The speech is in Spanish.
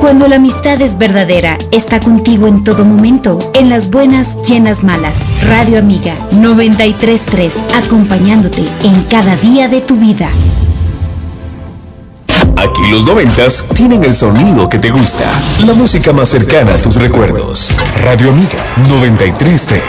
Cuando la amistad es verdadera, está contigo en todo momento, en las buenas y en las malas. Radio Amiga 93.3, acompañándote en cada día de tu vida. Aquí los 90s tienen el sonido que te gusta, la música más cercana a tus recuerdos. Radio Amiga 93.3.